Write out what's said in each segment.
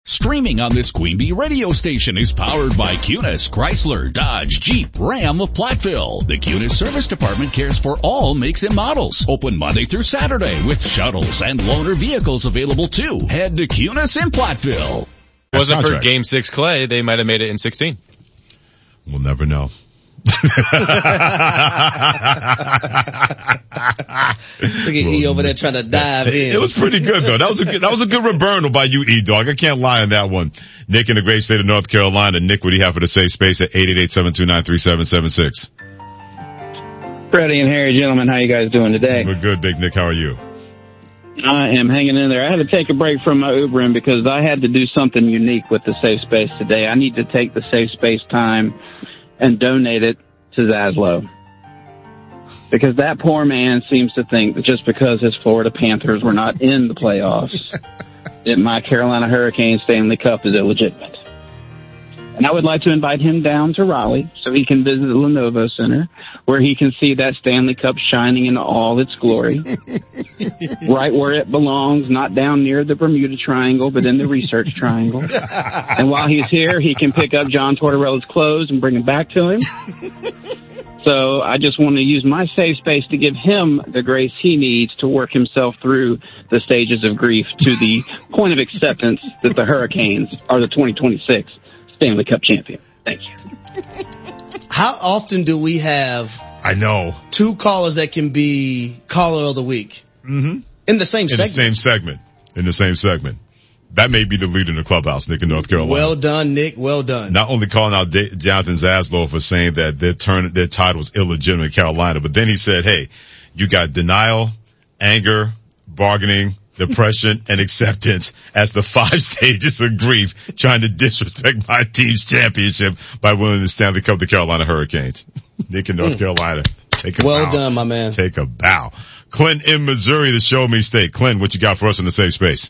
Streaming on this Queen Bee radio station is powered by Cunis, Chrysler, Dodge, Jeep, Ram of Platteville. The Cunis Service Department cares for all makes and models. Open Monday through Saturday with shuttles and loaner vehicles available too. Head to Cunis in Platteville. If it wasn't for Game 6 Clay, they might have made it in 16. We'll never know. Look at E over there trying to dive in. It was pretty good though. That was a good reburnal by you, E-Dog. I can't lie on that one. Nick in the great state of North Carolina. Nick, what do you have for the safe space at 888-729-3776? Freddie and Harry, gentlemen, how you guys doing today? We're good, Big Nick. How are you? I am hanging in there. I had to take a break from my Ubering because I had to do something unique with the safe space today. I need to take the safe space time and donate it to Zaslow. Because that poor man seems to think that just because his Florida Panthers were not in the playoffs, that my Carolina Hurricanes Stanley Cup is illegitimate. And I would like to invite him down to Raleigh so he can visit the Lenovo Center, where he can see that Stanley Cup shining in all its glory, right where it belongs, not down near the Bermuda Triangle, but in the Research Triangle. And while he's here, he can pick up John Tortorella's clothes and bring them back to him. So I just want to use my safe space to give him the grace he needs to work himself through the stages of grief to the point of acceptance that the Hurricanes are the 2026 Stanley Cup champion. Thank you. How often do we have two callers that can be caller of the week? Mm-hmm. In the same segment. In the same segment. That may be the leader in the clubhouse, Nick, in North Carolina. Well done, Nick. Well done. Not only calling out Jonathan Zaslow for saying that their title was illegitimate in Carolina, but then he said, hey, you got denial, anger, bargaining, depression, and acceptance as the 5 stages of grief, trying to disrespect my team's championship by winning the Stanley Cup, the Carolina Hurricanes. Nick in North Carolina, take a bow. Well done, my man. Take a bow. Clint in Missouri, the show me state. Clint, what you got for us in the safe space?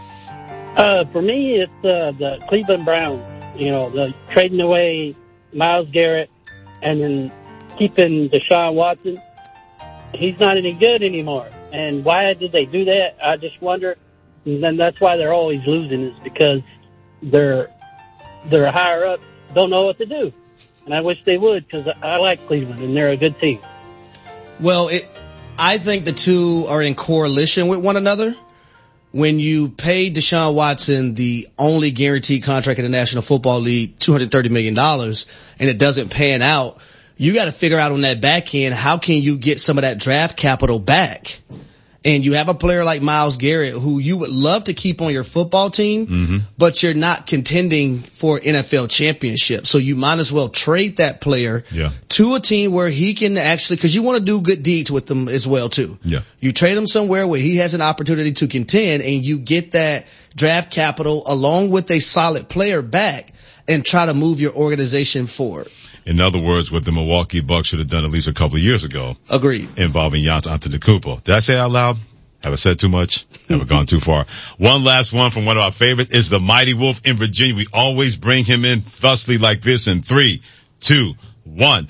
For me, it's the Cleveland Browns. You know, the trading away Myles Garrett and then keeping Deshaun Watson. He's not any good anymore. And why did they do that? I just wonder. And then that's why they're always losing, is because they're higher up, don't know what to do. And I wish they would, because I like Cleveland and they're a good team. Well, I think the two are in coalition with one another. When you pay Deshaun Watson the only guaranteed contract in the National Football League, $230 million, and it doesn't pan out, you got to figure out on that back end, how can you get some of that draft capital back? And you have a player like Myles Garrett who you would love to keep on your football team, but you're not contending for NFL championship. So you might as well trade that player to a team where he can actually, because you want to do good deeds with them as well too. Yeah. You trade him somewhere where he has an opportunity to contend, and you get that draft capital along with a solid player back and try to move your organization forward. In other words, what the Milwaukee Bucks should have done at least a couple of years ago. Agreed. Involving Giannis Antetokounmpo. Did I say it out loud? Have I said too much? Have I gone too far? One last one from one of our favorites is the Mighty Wolf in Virginia. We always bring him in thusly like this in 3, 2, 1.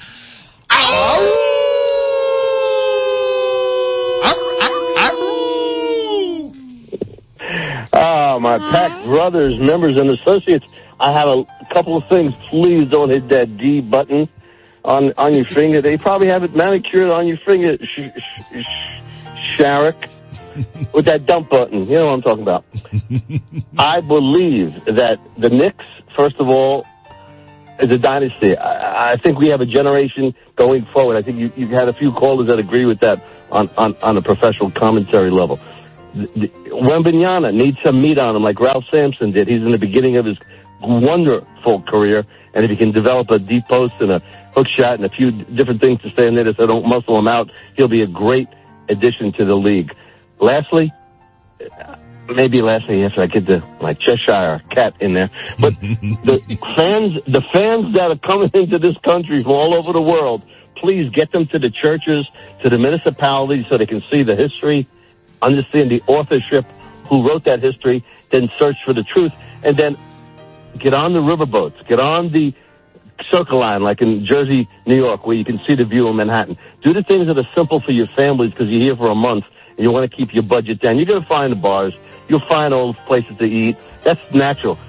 My Pack brothers, members, and associates, I have a couple of things. Please don't hit that D button on your finger. They probably have it manicured on your finger, Sharek, with that dump button. You know what I'm talking about. I believe that the Knicks, first of all, is a dynasty. I think we have a generation going forward. I think you've had a few callers that agree with that on a professional commentary level. Wembanyama needs some meat on him like Ralph Sampson did. He's in the beginning of his wonderful career, and if he can develop a deep post and a hook shot and a few different things to stay in there so don't muscle him out, he'll be a great addition to the league. Lastly, after I get my Cheshire cat in there, but the fans that are coming into this country from all over the world, please get them to the churches, to the municipalities, so they can see the history, understand the authorship, who wrote that history, then search for the truth, and then get on the riverboats, get on the Circle Line, like in Jersey, New York, where you can see the view of Manhattan. Do the things that are simple for your families, because you're here for a month and you want to keep your budget down. You're going to find the bars. You'll find all the places to eat. That's natural.